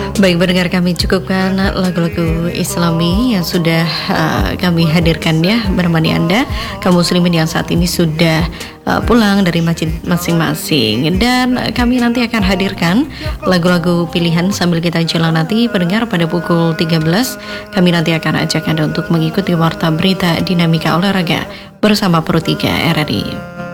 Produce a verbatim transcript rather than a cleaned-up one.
Baik, pendengar, kami cukupkan lagu-lagu Islami yang sudah uh, kami hadirkan ya menemani Anda, kaum muslimin yang saat ini sudah uh, pulang dari masjid masing-masing. Dan kami nanti akan hadirkan lagu-lagu pilihan sambil kita jalan nanti, pendengar, pada pukul tiga belas. Kami nanti akan ajak Anda untuk mengikuti warta berita dinamika olahraga bersama Pro tiga R R I.